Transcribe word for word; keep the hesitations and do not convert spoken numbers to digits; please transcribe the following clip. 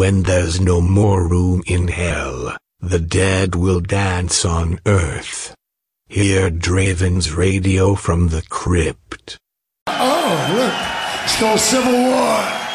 when there's no more room in hell, the dead will dance on Earth. Hear Draven's radio from the crypt. Oh, look, it's called Civil War.